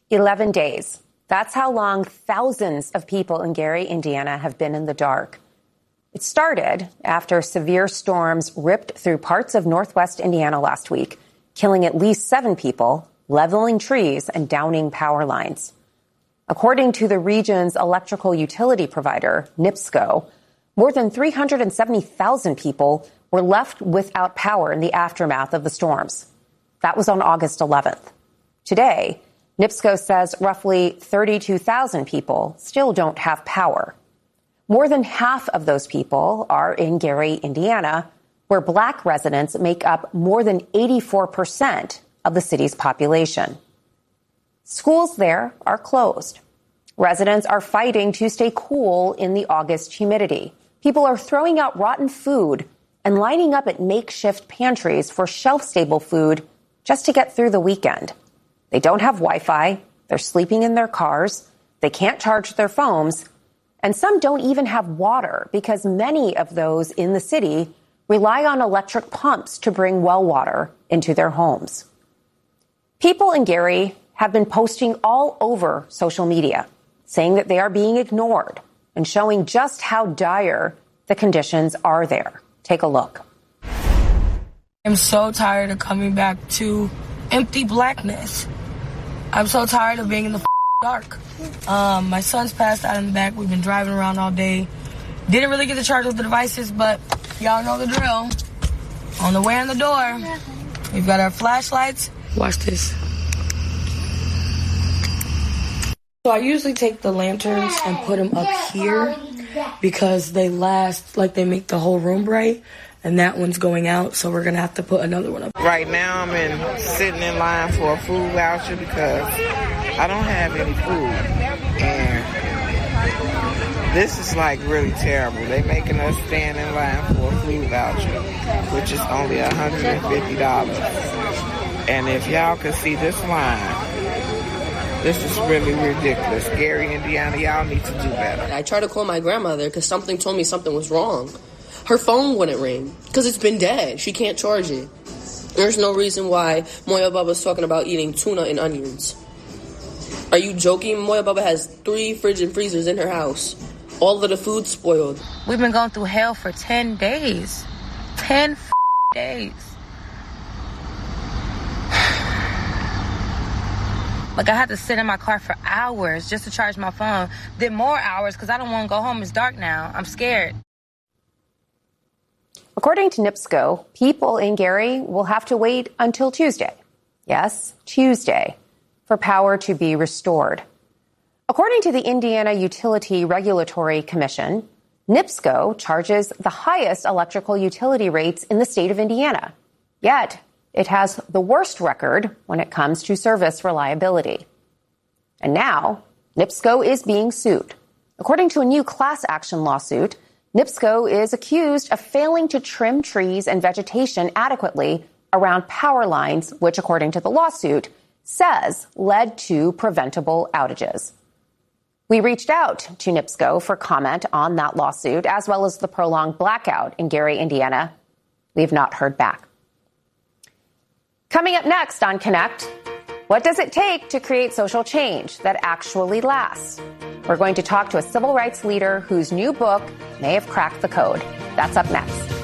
11 days. That's how long thousands of people in Gary, Indiana have been in the dark. It started after severe storms ripped through parts of northwest Indiana last week, killing at least 7 people, leveling trees, and downing power lines. According to the region's electrical utility provider, NIPSCO, more than 370,000 people were left without power in the aftermath of the storms. That was on August 11th. Today, NIPSCO says roughly 32,000 people still don't have power. More than half of those people are in Gary, Indiana, where Black residents make up more than 84% of the city's population. Schools there are closed. Residents are fighting to stay cool in the August humidity. People are throwing out rotten food and lining up at makeshift pantries for shelf-stable food just to get through the weekend. They don't have Wi-Fi, they're sleeping in their cars, they can't charge their phones, and some don't even have water because many of those in the city rely on electric pumps to bring well water into their homes. People in Gary have been posting all over social media, saying that they are being ignored and showing just how dire the conditions are there. Take a look. I'm so tired of coming back to empty blackness. I'm so tired of being in the dark. My son's passed out in the back. We've been driving around all day. Didn't really get to charge with the devices, but y'all know the drill. On the way in the door, we've got our flashlights. Watch this. So I usually take the lanterns and put them up here because they last, like they make the whole room bright, and that one's going out, so we're going to have to put another one up. Right now I'm sitting in line for a food voucher because I don't have any food, and this is like really terrible. They're making us stand in line for a food voucher, which is only $150. And if y'all could see this line, this is really ridiculous. Gary, Indiana, y'all need to do better. I tried to call my grandmother because something told me something was wrong. Her phone wouldn't ring because it's been dead. She can't charge it. There's no reason why Moya Baba's talking about eating tuna and onions. Are you joking? Moya Baba has 3 fridge and freezers in her house. All of the food's spoiled. We've been going through hell for 10 days. 10 days. Like, I had to sit in my car for hours just to charge my phone. Then more hours because I don't want to go home. It's dark now. I'm scared. According to NIPSCO, people in Gary will have to wait until Tuesday. Yes, Tuesday, for power to be restored. According to the Indiana Utility Regulatory Commission, NIPSCO charges the highest electrical utility rates in the state of Indiana. Yet, it has the worst record when it comes to service reliability. And now, NIPSCO is being sued. According to a new class action lawsuit, NIPSCO is accused of failing to trim trees and vegetation adequately around power lines, which, according to the lawsuit, says led to preventable outages. We reached out to NIPSCO for comment on that lawsuit, as well as the prolonged blackout in Gary, Indiana. We have not heard back. Coming up next on Connect, what does it take to create social change that actually lasts? We're going to talk to a civil rights leader whose new book may have cracked the code. That's up next.